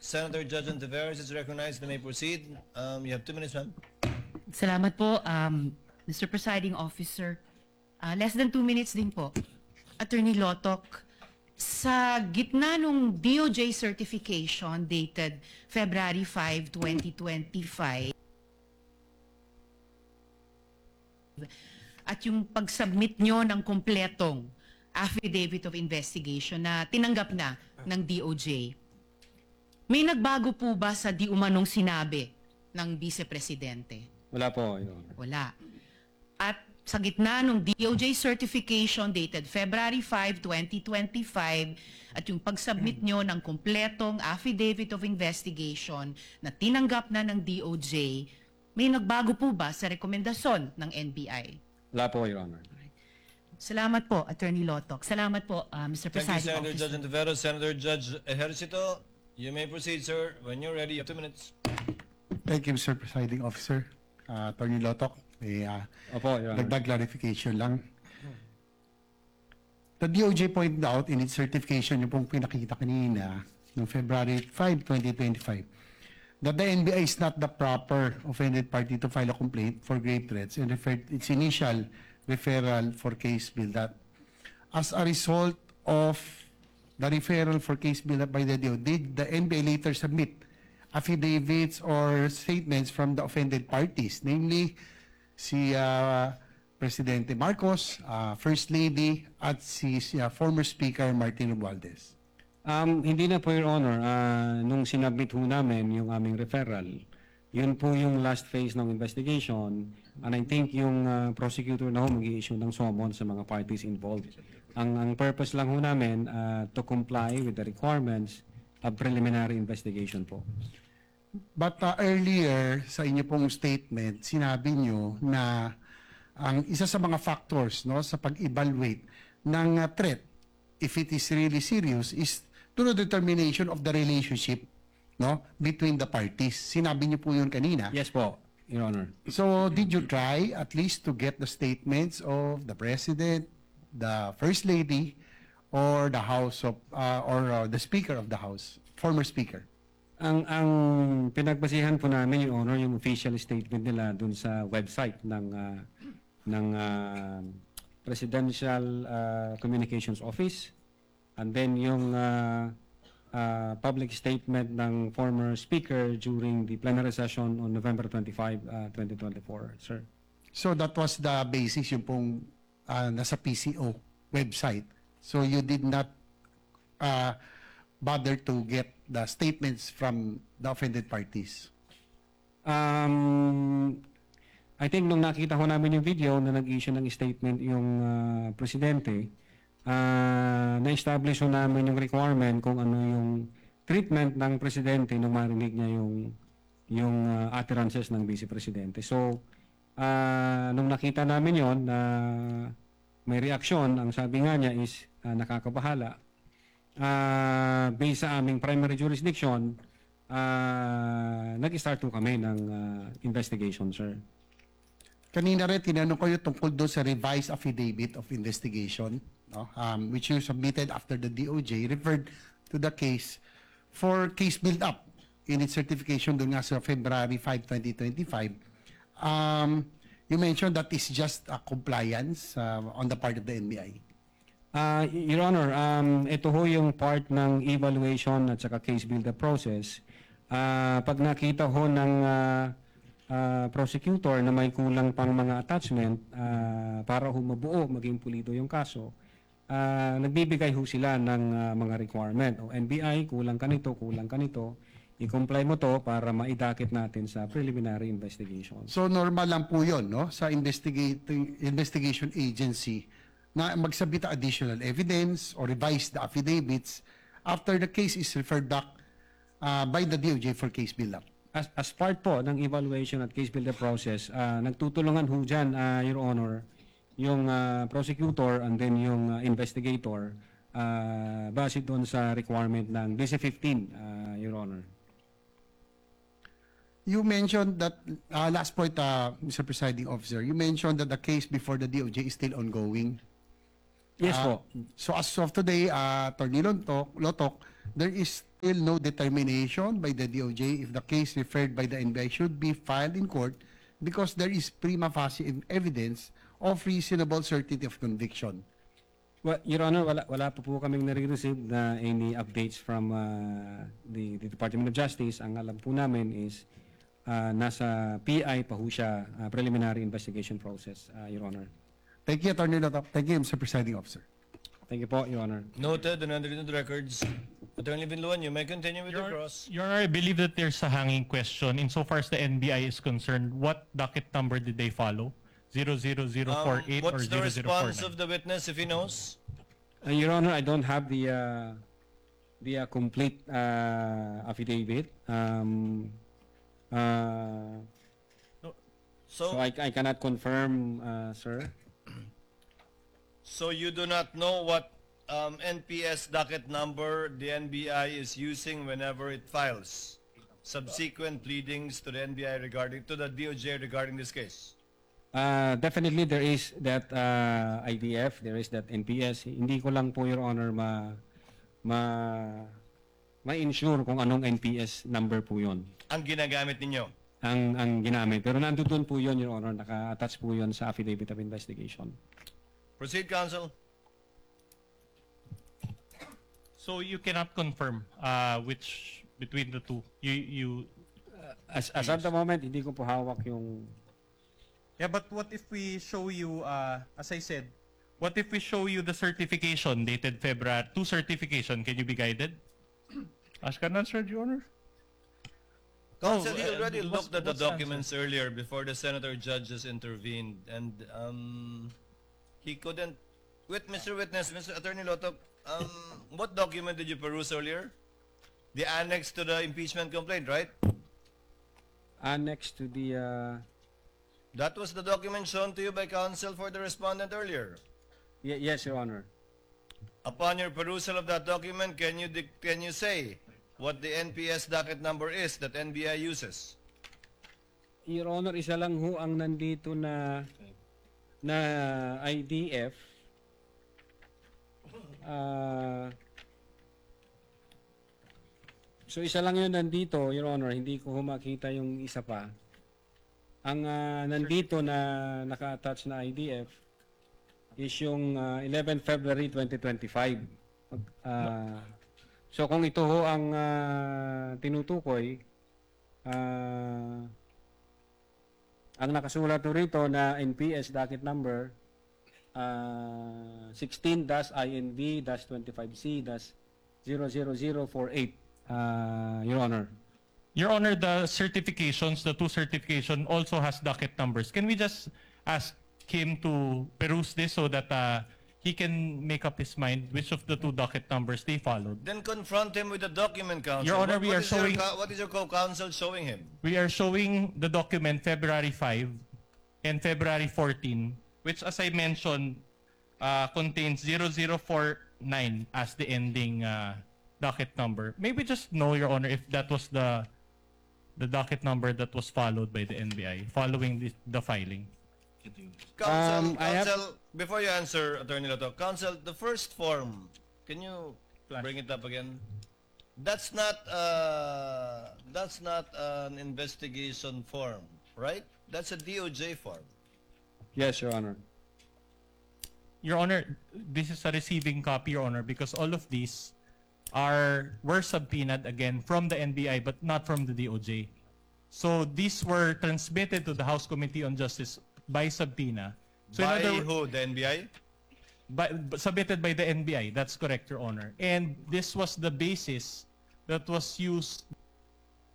Senator Judge Ontiveros is recognized. You may proceed. You have 2 minutes, ma'am. Salamat po, Mr. Presiding Officer. Less than 2 minutes din po. Attorney Lotok, sa gitna nung DOJ certification dated February 5, 2025, at yung pag-submit nyo ng kumpletong affidavit of investigation na tinanggap na ng DOJ, may nagbago po ba sa di umanong sinabi ng Vice Presidente? Wala po, Your Honor. Wala. At sa gitna ng DOJ certification dated February 5, 2025 at yung pag-submit nyo ng kumpletong affidavit of investigation na tinanggap na ng DOJ, may nagbago po ba sa rekomendasyon ng NBI? Wala po, Your Honor. Salamat po, Attorney Lotok. Salamat po, Mr. Thank you, Presiding Senator Judge Officer. Ontiveros. Senator Judge Ejercito, you may proceed, sir. When you're ready, you have 2 minutes. Thank you, Mr. Presiding Officer. Attorney Lotok, may Opo, Your Honor. dagdag clarification lang. The DOJ pointed out in its certification, yung pong pinakita kanina, noong February 5, 2025, that the NBI is not the proper offended party to file a complaint for grave threats and referred its initial referral for case build-up. As a result of the referral for case build-up by the DOJ, did the NBI later submit affidavits or statements from the offended parties, namely si Presidente Marcos, First Lady, at si former Speaker Martin Romualdez? Hindi na po, Your Honor. Nung sinabit ho namin yung aming referral, yun po yung last phase ng investigation. And I think yung prosecutor na ho mag-i-issue ng summons sa mga parties involved. Ang purpose lang ho namin to comply with the requirements of preliminary investigation po. But earlier sa inyo pong statement, sinabi nyo na ang isa sa mga factors no sa pag-evaluate ng threat, if it is really serious, is through determination of the relationship no between the parties. Sinabi niyo po yun kanina. Yes po, Your Honor. So did you try at least to get the statements of the President, the First Lady, or the House of the Speaker of the House, former Speaker? Ang pinagbasihan po namin, Your Honor, yung official statement nila dun sa website ng Presidential Communications Office, and then yung public statement ng former Speaker during the plenary session on November 25, 2024, sir. So that was the basis yung pong nasa PCO website. So you did not bother to get the statements from the offended parties? I think nung nakita ko namin yung video na nag-issue ng statement yung presidente, na-establish namin yung requirement kung ano yung treatment ng presidente nung marinig niya yung utterances ng vice presidente. So, nung nakita namin yon na may reaksyon, ang sabi nga niya is nakakabahala. Based sa aming primary jurisdiction, nag-start po kami ng investigation, sir. Kanina rin, tinanong ko yung tungkol doon sa revised affidavit of investigation, no? Which you submitted after the DOJ referred to the case for case build-up in its certification doon nga sa February 5, 2025. You mentioned that is just a compliance on the part of the NBI. Your Honor, ito ho yung part ng evaluation at saka case build-up process. Pag nakita ho ng prosecutor na may kulang pang mga attachment para ho mabuo, maging pulido yung kaso, nagbibigay ho sila ng mga requirement. O NBI, kulang ka nito, i-comply mo to para maidakit natin sa preliminary investigation. So normal lang po yun, no? Sa investigation agency na magsabit ng additional evidence or revise the affidavits after the case is referred back by the DOJ for case build-up. As part po ng evaluation at case build-up process, nagtutulungan ho dyan, Your Honor, yung prosecutor and then yung investigator base doon sa requirement ng DC-15, Your Honor. You mentioned that, last point, Mr. Presiding Officer, you mentioned that the case before the DOJ is still ongoing. Yes po. So as of today, Attorney Lotok, there is no determination by the DOJ if the case referred by the NBI should be filed in court because there is prima facie evidence of reasonable certainty of conviction. Well, Your Honor, wala pa po kaming nare-receive na any updates from the Department of Justice. Ang alam po namin is nasa PI pa ho siya, preliminary investigation process, Your Honor. Thank you, Attorney Lotop. Thank you, Mr. Presiding Officer. Thank you po, Your Honor. Noted and entered into the records. Attorney Binluan, you may continue with your cross. Your Honor, I believe that there's a hanging question. Insofar as the NBI is concerned, what docket number did they follow? 00048 or What's the response 0049? of the witness if he knows? Your Honor, I don't have the complete affidavit. So I cannot confirm, sir. So you do not know what NPS docket number the NBI is using whenever it files subsequent pleadings to the NBI regarding to the DOJ regarding this case? Definitely there is that IDF, there is that NPS. Hindi ko lang po, Your Honor, ma-ensure kung anong NPS number po yon Ang ginagamit ninyo? ang ginamit. Pero nandun po yun, Your Honor, naka-attach po yun sa affidavit of investigation. Proceed, counsel. So you cannot confirm which between the two. As at the moment, hindi ko po hawak yung... Yeah, but what if we show you, as I said, what if we show you the certification dated February, two certification, can you be guided? Ask an answer, Your Honor. Counsel, he already what's- looked at the what's the documents earlier before the senator judges intervened, and he couldn't. With Mr. Witness, Mr. Attorney Lotop, what document did you peruse earlier? The annex to the impeachment complaint, right? Annex to the... That was the document shown to you by counsel for the respondent earlier. yes, Your Honor. Upon your perusal of that document, can you say what the NPS docket number is that NBI uses? Your Honor, isa lang ho ang nandito na IDF. So isa lang yun nandito, Your Honor, hindi ko ho makita yung isa pa. Ang nandito na naka-attach na IDF is yung 11 February 2025. So kung ito ho ang tinutukoy, ang nakasulat ho rito na NPS docket number 16-INV-25C-00048, Your Honor. Your Honor, the certifications, the two certification also has docket numbers. Can we just ask him to peruse this so that he can make up his mind which of the two docket numbers they followed? Then confront him with the document, counsel. Your Honor, What is your co-counsel showing him? We are showing the document February 5 and February 14, which as I mentioned, contains 0049 as the ending docket number. Maybe just know, Your Honor, if that was the docket number that was followed by the NBI following the filing. Counsel, I have- before you answer, Attorney Lotto, counsel, the first form, can you bring it up again? That's not an investigation form, right? That's a DOJ form. Yes, Your Honor. Your Honor, this is a receiving copy, Your Honor, because all of these were subpoenaed again from the NBI but not from the DOJ. So these were transmitted to the House Committee on Justice by subpoena. So By in other who? The NBI? submitted by the NBI. That's correct, Your Honor. And this was the basis that was used